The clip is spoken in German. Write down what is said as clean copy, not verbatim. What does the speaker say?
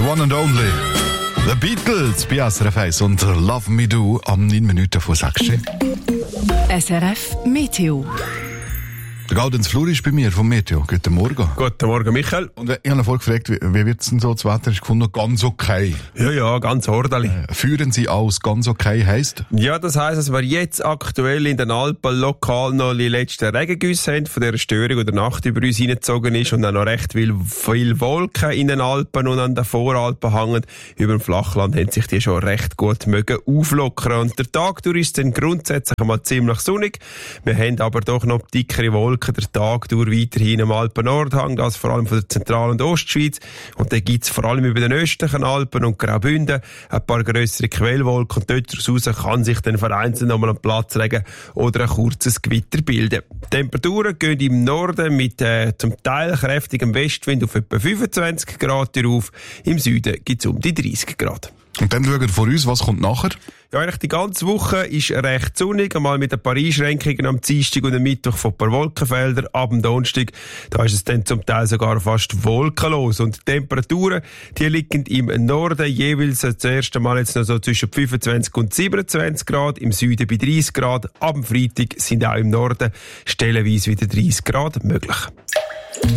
one and only. The Beatles bei SRF 1 und Love Me Do am 9 Minuten vor 6. SRF Meteo. Der Gaudenz Flur ist bei mir vom Meteo. Guten Morgen. Guten Morgen, Michael. Und ich habe vorhin gefragt, wie wird es denn so? Das Wetter ist gefunden, ganz okay. Ja, ganz ordentlich. Führen Sie aus, ganz okay heisst? Ja, das heisst, dass wir jetzt aktuell in den Alpen lokal noch die letzten Regengüsse haben von dieser Störung, die der Nacht über uns hineingezogen ist und dann noch recht viel Wolken in den Alpen und an den Voralpen hängen. Über dem Flachland haben sich die schon recht gut mögen auflockern. Und der Tag durch ist dann grundsätzlich einmal ziemlich sonnig. Wir haben aber doch noch dickere Wolken der Tag durch weiterhin am Alpen-Nordhang, das vor allem von der Zentral- und Ostschweiz. Und dann gibt's vor allem über den östlichen Alpen und Graubünden ein paar grössere Quellwolken. Und dort raus kann sich dann vereinzelt nochmal ein Platzregen oder ein kurzes Gewitter bilden. Die Temperaturen gehen im Norden mit zum Teil kräftigem Westwind auf etwa 25 Grad auf. Im Süden gibt's um die 30 Grad. Und dann schauen wir vor uns, was kommt nachher? Ja, eigentlich die ganze Woche ist recht sonnig, einmal mit ein paar Einschränkungen am Dienstag und am Mittwoch von ein paar Wolkenfeldern. Ab dem Donnerstag, da ist es dann zum Teil sogar fast wolkenlos. Und die Temperaturen, die liegen im Norden jeweils das erste Mal jetzt noch so zwischen 25 und 27 Grad, im Süden bei 30 Grad. Ab dem Freitag sind auch im Norden stellenweise wieder 30 Grad möglich.